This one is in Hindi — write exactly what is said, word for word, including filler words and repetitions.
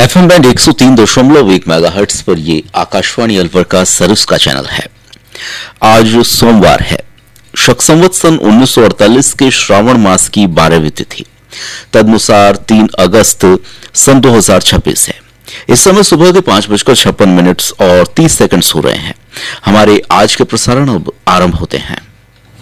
एफ एम बैंड एक सौ तीन दशमलव एक मेगाहर्ट्ज पर ये आकाशवाणी अलवर का सरुस का चैनल है। आज सोमवार है। शक संवत सन उन्नीस सौ अड़तालीस के श्रावण मास की बारहवीं तिथि, तदनुसार तीन अगस्त सन दो हजार छब्बीस है। इस समय सुबह के पांच बजकर छप्पन मिनट और तीस सेकंड हो रहे हैं। हमारे आज के प्रसारण अब आरंभ होते हैं।